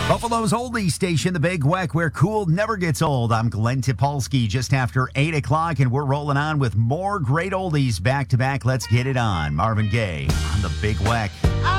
Buffalo's oldies station, the Big Weck, where cool never gets old. I'm Glenn Tipolsky, just after 8 o'clock, and we're rolling on with more great oldies back to back. Let's get it on. Marvin Gaye on the Big Weck.